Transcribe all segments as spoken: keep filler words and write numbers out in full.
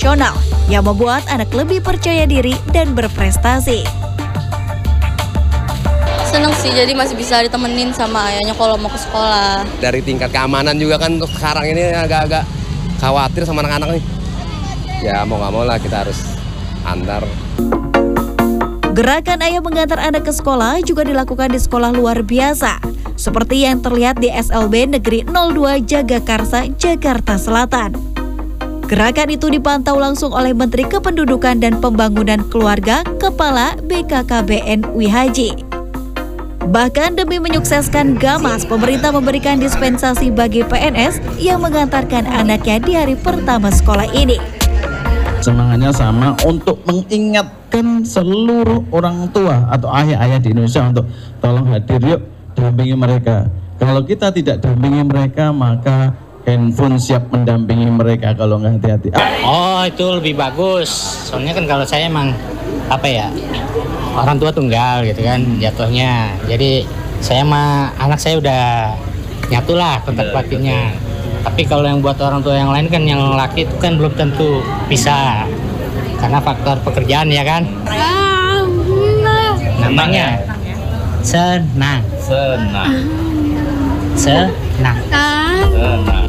emosional yang membuat anak lebih percaya diri dan berprestasi. Seneng sih, jadi masih bisa ditemenin sama ayahnya kalau mau ke sekolah. Dari tingkat keamanan juga kan untuk sekarang ini agak-agak khawatir sama anak-anak nih. Ya mau nggak mau lah kita harus antar. Gerakan ayah mengantar anak ke sekolah juga dilakukan di sekolah luar biasa, seperti yang terlihat di S L B Negeri nol dua Jagakarsa, Jakarta Selatan. Gerakan itu dipantau langsung oleh Menteri Kependudukan dan Pembangunan Keluarga, Kepala B K K B N Wihaji. Bahkan demi menyukseskan Gamas, pemerintah memberikan dispensasi bagi P N S yang mengantarkan anaknya di hari pertama sekolah ini. Semangatnya sama untuk mengingatkan seluruh orang tua atau ayah-ayah di Indonesia untuk tolong hadir yuk dampingi mereka. Kalau kita tidak dampingi mereka maka handphone siap mendampingi mereka kalau nggak hati-hati. Oh itu lebih bagus. Soalnya kan kalau saya emang apa ya orang tua tunggal gitu kan jatuhnya. Jadi saya sama anak saya udah nyatu lah kontak batinnya. Tapi kalau yang buat orang tua yang lain kan yang laki itu kan belum tentu bisa karena faktor pekerjaan ya kan. Namanya senang. Senang. Senang. Senang.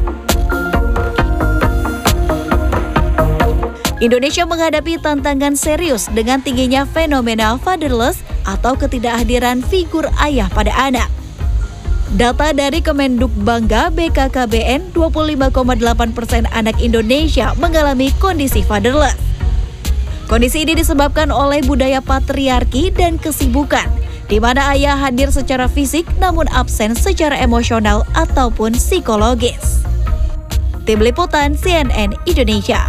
Indonesia menghadapi tantangan serius dengan tingginya fenomena fatherless atau ketidakhadiran figur ayah pada anak. Data dari Kemenduk Bangga B K K B N, dua puluh lima koma delapan persen anak Indonesia mengalami kondisi fatherless. Kondisi ini disebabkan oleh budaya patriarki dan kesibukan, di mana ayah hadir secara fisik namun absen secara emosional ataupun psikologis. Tim Liputan C N N Indonesia.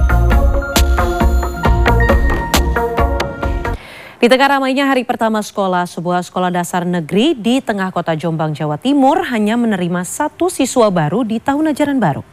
Di tengah ramainya hari pertama sekolah, sebuah sekolah dasar negeri di tengah kota Jombang, Jawa Timur hanya menerima satu siswa baru di tahun ajaran baru.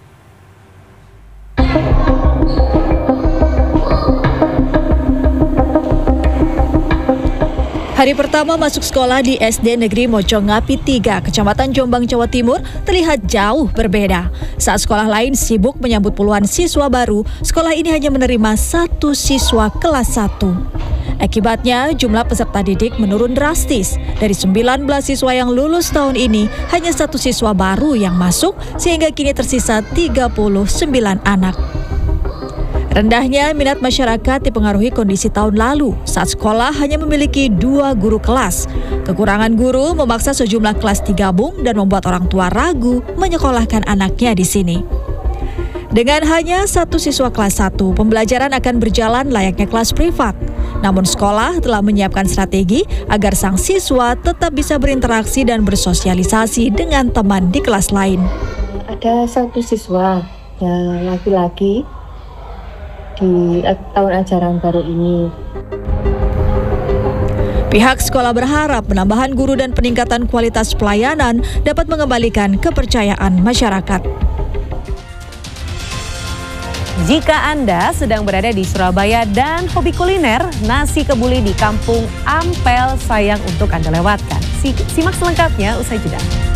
Hari pertama masuk sekolah di S D Negeri Mojongapi tiga, Kecamatan Jombang, Jawa Timur, terlihat jauh berbeda. Saat sekolah lain sibuk menyambut puluhan siswa baru, sekolah ini hanya menerima satu siswa kelas satu. Akibatnya, jumlah peserta didik menurun drastis. Dari sembilan belas siswa yang lulus tahun ini, hanya satu siswa baru yang masuk, sehingga kini tersisa tiga puluh sembilan anak. Rendahnya minat masyarakat dipengaruhi kondisi tahun lalu, saat sekolah hanya memiliki dua guru kelas. Kekurangan guru memaksa sejumlah kelas digabung dan membuat orang tua ragu menyekolahkan anaknya di sini. Dengan hanya satu siswa kelas satu, pembelajaran akan berjalan layaknya kelas privat. Namun sekolah telah menyiapkan strategi agar sang siswa tetap bisa berinteraksi dan bersosialisasi dengan teman di kelas lain. Ada satu siswa yang laki-laki di tahun ajaran baru ini. Pihak sekolah berharap penambahan guru dan peningkatan kualitas pelayanan dapat mengembalikan kepercayaan masyarakat. Jika Anda sedang berada di Surabaya dan hobi kuliner, nasi kebuli di Kampung Ampel sayang untuk Anda lewatkan. Simak selengkapnya usai jeda.